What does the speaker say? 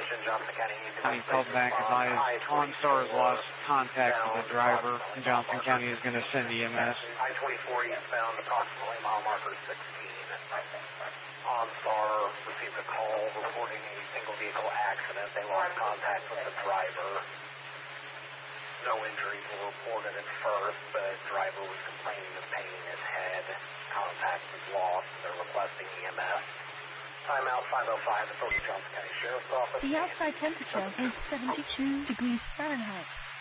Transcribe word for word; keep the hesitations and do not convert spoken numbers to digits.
attention, Johnson County needs to He called back, advised OnStar has lost contact with the driver. Johnson County is going to send E M S. I twenty-four eastbound, approximately mile marker sixteen. OnStar received a call reporting a single vehicle accident. They lost contact with the driver. No injuries were reported at first, but the driver was complaining of pain in his head. Contact was lost. They're requesting E M S. Timeout five oh five, approach Johnson County Sheriff's Office. The outside temperature is seventy-two degrees Fahrenheit.